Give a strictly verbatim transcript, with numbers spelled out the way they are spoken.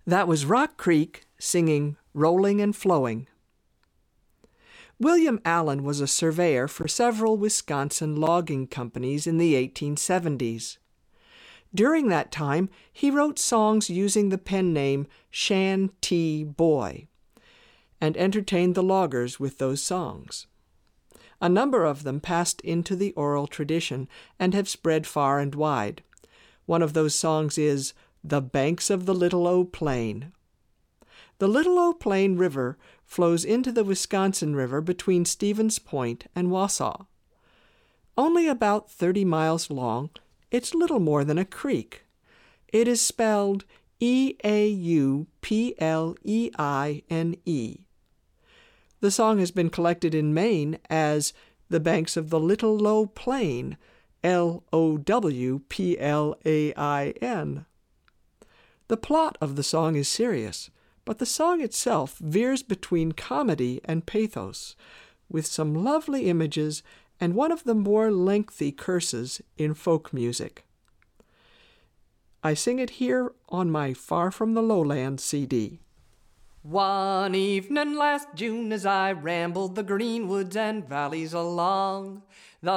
That was Rock Creek singing Rolling and Flowing. William Allen was a surveyor for several Wisconsin logging companies in the eighteen seventies. During that time, he wrote songs using the pen name Shan T. Boy and entertained the loggers with those songs. A number of them passed into the oral tradition and have spread far and wide. One of those songs is The Banks of the Little O Plain. The Little O Plain River flows into the Wisconsin River between Stevens Point and Wausau. Only about thirty miles long, it's little more than a creek. It is spelled E A U P L E I N E. The song has been collected in Maine as The Banks of the Little Low Plain, L O W P L A I N. The plot of the song is serious, but the song itself veers between comedy and pathos, with some lovely images and one of the more lengthy curses in folk music. I sing it here on my Far From the Lowland C D. One evening last June, as I rambled the green woods and valleys along, the